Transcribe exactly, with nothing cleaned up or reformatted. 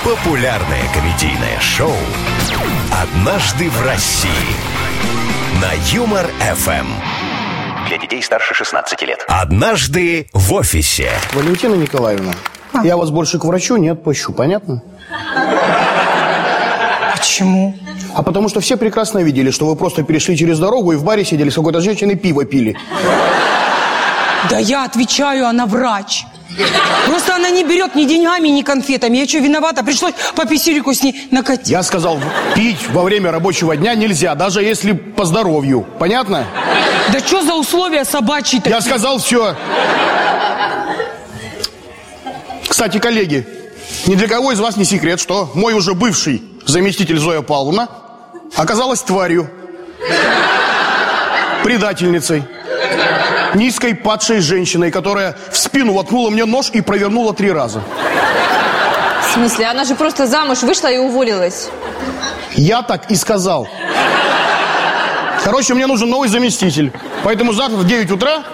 Популярное комедийное шоу «Однажды в России» на Юмор эф эм. Для детей старше шестнадцати лет. «Однажды в офисе». Валентина Николаевна, а? я вас больше к врачу не отпущу, понятно? Почему? А потому что все прекрасно видели, что вы просто перешли через дорогу и в баре сидели с какой-то женщиной, пиво пили. Да я отвечаю, она врач. Просто она не берет ни деньгами, ни конфетами. Я что, виновата? Пришлось по писюрику с ней накатить. Я сказал, пить во время рабочего дня нельзя, даже если по здоровью. Понятно? Да что за условия собачьи такие? Я сказал все. Кстати, коллеги, ни для кого из вас не секрет, что мой уже бывший заместитель Зоя Павловна оказалась тварью, предательницей, низкой падшей женщиной, которая в спину воткнула мне нож и провернула три раза. В смысле? Она же просто замуж вышла и уволилась. Я так и сказал. Короче, мне нужен новый заместитель. Поэтому завтра в девять утра